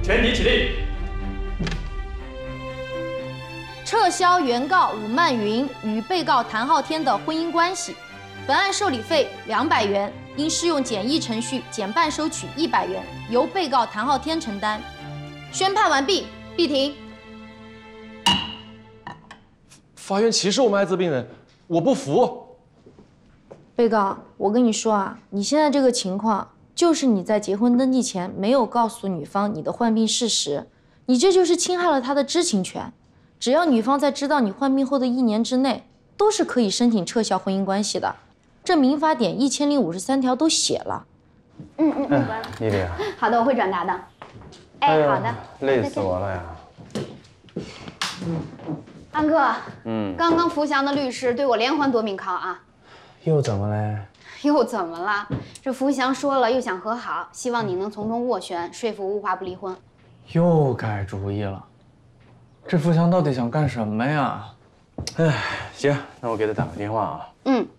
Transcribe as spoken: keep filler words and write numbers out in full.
全体起立。 撤销原告武曼云与被告谭昊天的婚姻关系。本案受理费两百元，因适用简易程序，减半收取一百元，由被告谭昊天承担。宣判完毕，闭庭。 法院歧视我们艾滋病人，我不服。 被告，我跟你说啊，你现在这个情况，就是你在结婚登记前没有告诉女方你的患病事实，你这就是侵害了她的知情权。只要女方在知道你患病后的一年之内，都是可以申请撤销婚姻关系的。这民法典一千零五十三条都写了。 嗯嗯嗯， 丽丽， 好的，我会转达的。哎，好的。 累死我了呀！ 安哥， 嗯， 刚刚福祥的律师对我连环夺命 call 啊。 又怎么嘞？ 又怎么了？这福祥说了，又想和好，希望你能从中斡旋，说服吴华不离婚。 又改主意了，这福祥到底想干什么呀？ 哎，行，那我给他打个电话啊。 嗯。